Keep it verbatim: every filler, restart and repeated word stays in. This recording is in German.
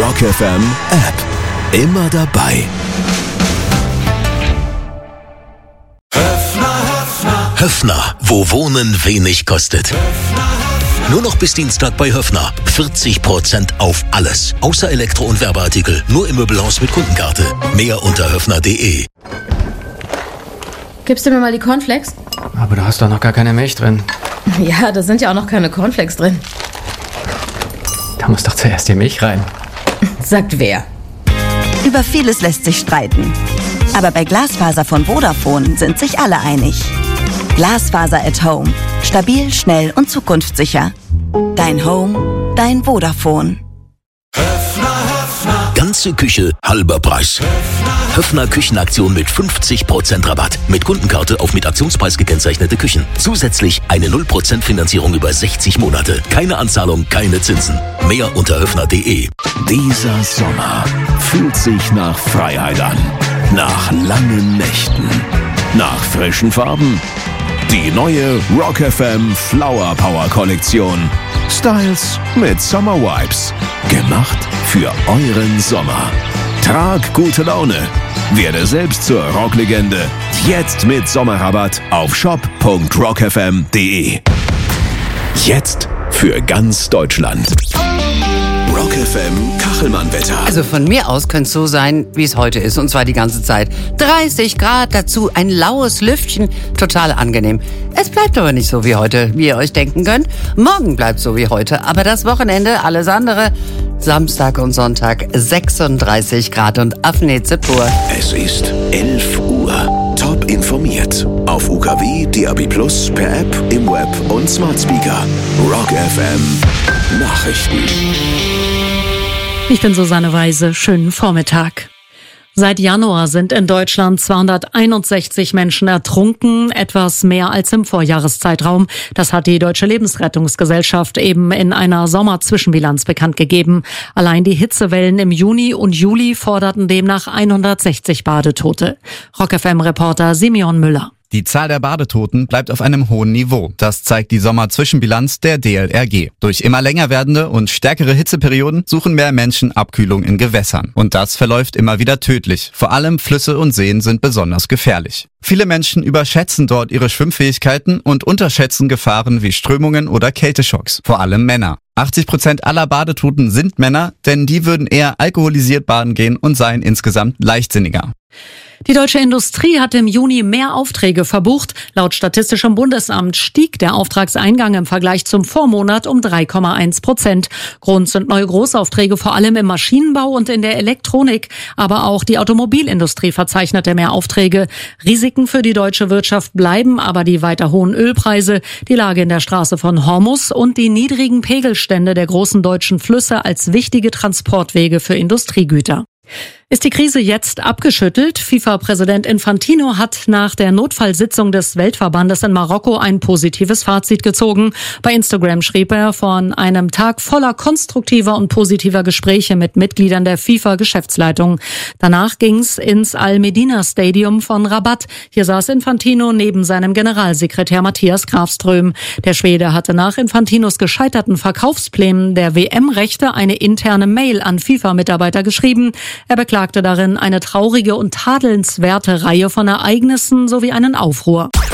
Rock F M App. Immer dabei. Höffner, Höffner. Höffner, wo Wohnen wenig kostet. Nur noch bis Dienstag bei Höffner. vierzig Prozent auf alles. Außer Elektro- und Werbeartikel. Nur im Möbelhaus mit Kundenkarte. Mehr unter höffner punkt de. Gibst du mir mal die Cornflakes? Aber da hast doch noch gar keine Milch drin. Ja, da sind ja auch noch keine Cornflakes drin. Da muss doch zuerst die Milch rein. Sagt wer? Über vieles lässt sich streiten. Aber bei Glasfaser von Vodafone sind sich alle einig. Glasfaser at Home. Stabil, schnell und zukunftssicher. Dein Home, dein Vodafone. Höffner, Höffner. Ganze Küche, halber Preis. Höffner Küchenaktion mit fünfzig Prozent Rabatt. Mit Kundenkarte auf mit Aktionspreis gekennzeichnete Küchen. Zusätzlich eine null Prozent Finanzierung über sechzig Monate. Keine Anzahlung, keine Zinsen. Mehr unter höffner punkt de. Dieser Sommer fühlt sich nach Freiheit an. Nach langen Nächten. Nach frischen Farben. Die neue Rock F M Flower Power Kollektion. Styles mit Summer Vibes. Gemacht für euren Sommer. Trag gute Laune. Werde selbst zur Rocklegende. Jetzt mit Sommerrabatt auf shop punkt rock f m punkt de. Jetzt für ganz Deutschland. Rock F M Kachelmann-Wetter. Also von mir aus könnte es so sein, wie es heute ist, und zwar die ganze Zeit. dreißig Grad, dazu ein laues Lüftchen, total angenehm. Es bleibt aber nicht so wie heute, wie ihr euch denken könnt. Morgen bleibt so wie heute, aber das Wochenende alles andere. Samstag und Sonntag sechsunddreißig Grad und Affennetze pur. Es ist elf Uhr. Top informiert. Auf U K W, D A B plus, per App, im Web und Smart Speaker. Rock F M Nachrichten. Ich bin Susanne Weise. Schönen Vormittag. Seit Januar sind in Deutschland zweihunderteinundsechzig Menschen ertrunken, etwas mehr als im Vorjahreszeitraum. Das hat die Deutsche Lebensrettungsgesellschaft eben in einer Sommerzwischenbilanz bekannt gegeben. Allein die Hitzewellen im Juni und Juli forderten demnach hundertsechzig Badetote. Rock F M-Reporter Simeon Müller. Die Zahl der Badetoten bleibt auf einem hohen Niveau. Das zeigt die Sommerzwischenbilanz der D L R G. Durch immer länger werdende und stärkere Hitzeperioden suchen mehr Menschen Abkühlung in Gewässern. Und das verläuft immer wieder tödlich. Vor allem Flüsse und Seen sind besonders gefährlich. Viele Menschen überschätzen dort ihre Schwimmfähigkeiten und unterschätzen Gefahren wie Strömungen oder Kälteschocks. Vor allem Männer. achtzig Prozent aller Badetoten sind Männer, denn die würden eher alkoholisiert baden gehen und seien insgesamt leichtsinniger. Die deutsche Industrie hat im Juni mehr Aufträge verbucht. Laut Statistischem Bundesamt stieg der Auftragseingang im Vergleich zum Vormonat um drei Komma eins Prozent. Grund sind neue Großaufträge vor allem im Maschinenbau und in der Elektronik. Aber auch die Automobilindustrie verzeichnete mehr Aufträge. Risiken für die deutsche Wirtschaft bleiben aber die weiter hohen Ölpreise, die Lage in der Straße von Hormuz und die niedrigen Pegelstände der großen deutschen Flüsse als wichtige Transportwege für Industriegüter. Ist die Krise jetzt abgeschüttelt? FIFA-Präsident Infantino hat nach der Notfallsitzung des Weltverbandes in Marokko ein positives Fazit gezogen. Bei Instagram schrieb er von einem Tag voller konstruktiver und positiver Gespräche mit Mitgliedern der FIFA-Geschäftsleitung. Danach ging's ins Al-Medina Stadium von Rabat. Hier saß Infantino neben seinem Generalsekretär Matthias Grafström. Der Schwede hatte nach Infantinos gescheiterten Verkaufsplänen der W M-Rechte eine interne Mail an FIFA-Mitarbeiter geschrieben. Er beklagte darin eine traurige und tadelnswerte Reihe von Ereignissen sowie einen Aufruhr.